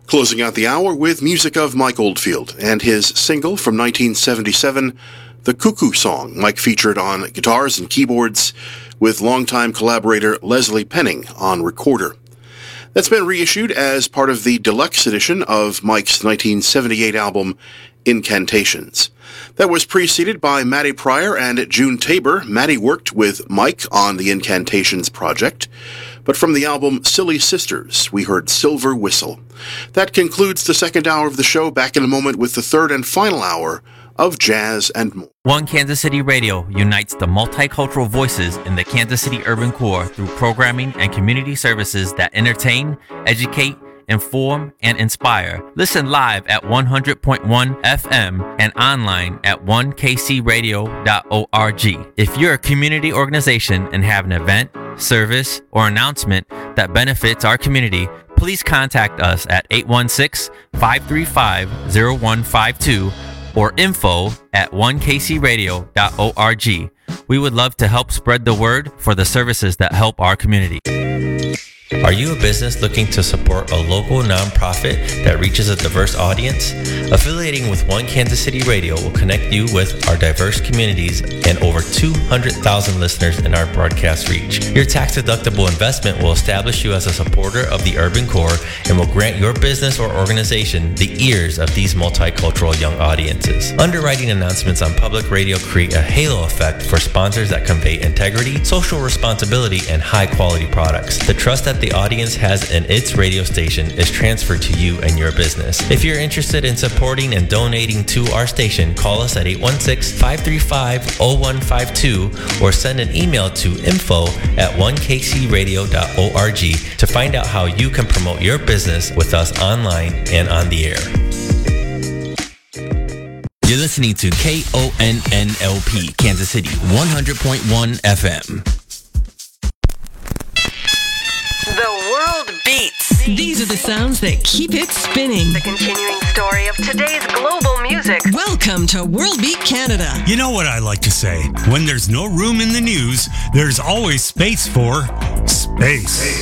Closing out the hour with music of Mike Oldfield and his single from 1977, The Cuckoo Song. Mike featured on guitars and keyboards with longtime collaborator Leslie Penning on recorder. That's been reissued as part of the deluxe edition of Mike's 1978 album, Incantations. That was preceded by Matty Pryor and June Tabor. Matty worked with Mike on the Incantations project, but from the album Silly Sisters, we heard Silver Whistle. That concludes the second hour of the show. Back in a moment with the third and final hour of Jazz and More. One Kansas City Radio unites the multicultural voices in the Kansas City urban core through programming and community services that entertain, educate, inform, and inspire. Listen live at 100.1 FM and online at 1kcradio.org. If you're a community organization and have an event, service, or announcement that benefits our community, please contact us at 816-535-0152 or info@1kcradio.org. We would love to help spread the word for the services that help our community. Are you a business looking to support a local nonprofit that reaches a diverse audience? Affiliating with One Kansas City Radio will connect you with our diverse communities and over 200,000 listeners in our broadcast reach. Your tax-deductible investment will establish you as a supporter of the urban core and will grant your business or organization the ears of these multicultural young audiences. Underwriting announcements on public radio create a halo effect for sponsors that convey integrity, social responsibility, and high-quality products. The trust that the audience has in its radio station is transferred to you and your business. If you're interested in supporting and donating to our station, call us at 816-535-0152 or send an email to info@1kcradio.org to find out how you can promote your business with us online and on the air. You're listening to KONNLP, Kansas City, 100.1 FM. The world beats. These are the sounds that keep it spinning. The continuing story of today's global music. Welcome to World Beat Canada. You know what I like to say? When there's no room in the news, there's always space for space.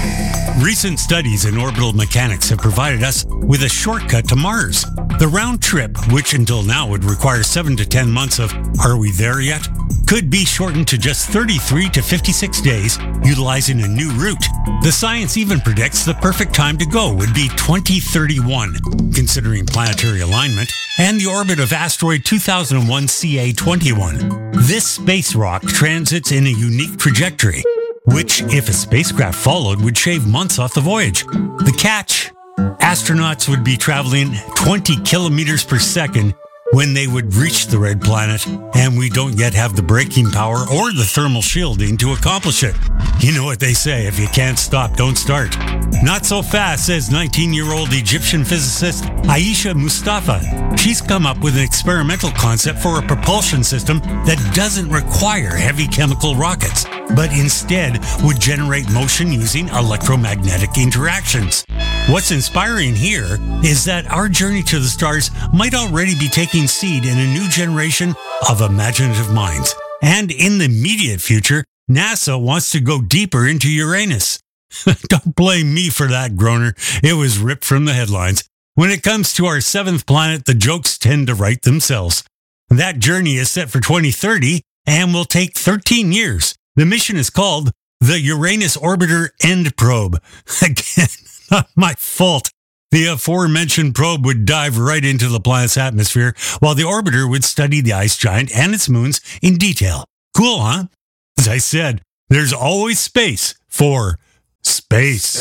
Recent studies in orbital mechanics have provided us with a shortcut to Mars. The round trip, which until now would require 7 to 10 months of "Are we there yet?" could be shortened to just 33 to 56 days utilizing a new route. The science even predicts the perfect time to go would be 2031, considering planetary alignment and the orbit of asteroid 2001 CA21. This space rock transits in a unique trajectory, which, if a spacecraft followed, would shave months off the voyage. The catch? Astronauts would be traveling 20 kilometers per second when they would reach the red planet, and we don't yet have the braking power or the thermal shielding to accomplish it. You know what they say, if you can't stop, don't start. Not so fast, says 19-year-old Egyptian physicist Aisha Mustafa. She's come up with an experimental concept for a propulsion system that doesn't require heavy chemical rockets, but instead would generate motion using electromagnetic interactions. What's inspiring here is that our journey to the stars might already be taking seed in a new generation of imaginative minds. And in the immediate future, NASA wants to go deeper into Uranus. Don't blame me for that, Groner. It was ripped from the headlines. When it comes to our seventh planet, the jokes tend to write themselves. That journey is set for 2030 and will take 13 years. The mission is called the Uranus Orbiter End Probe. Again, not my fault. The aforementioned probe would dive right into the planet's atmosphere, while the orbiter would study the ice giant and its moons in detail. Cool, huh? As I said, there's always space for space.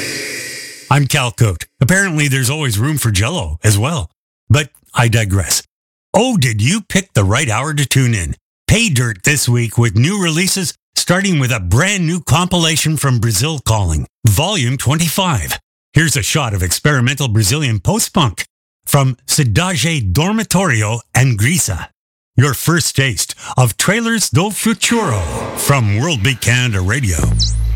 I'm Cal Cote. Apparently, there's always room for Jell-O as well. But I digress. Oh, did you pick the right hour to tune in? Pay dirt this week with new releases, starting with a brand new compilation from Brazil Calling, Volume 25. Here's a shot of experimental Brazilian post-punk from Cidade Dormitorio and Grisa. Your first taste of Trailers do Futuro from World Beat Canada Radio.